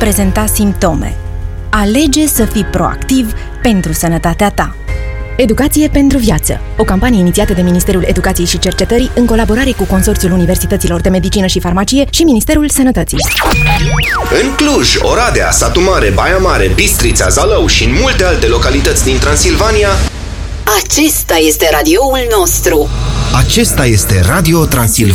prezenta simptome. Alege să fii proactiv pentru sănătatea ta. Educație pentru viață. O campanie inițiată de Ministerul Educației și Cercetării în colaborare cu Consorțiul Universităților de Medicină și Farmacie și Ministerul Sănătății. În Cluj, Oradea, Satu Mare, Baia Mare, Bistrița, Zalău și în multe alte localități din Transilvania, acesta este radioul nostru. acesta este Radio Transilvania.